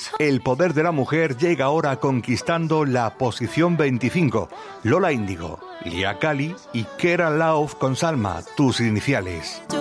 El poder de la mujer llega ahora conquistando la posición 25. Lola Índigo, Lia Kali y Kera Lauf con Salma, tus iniciales.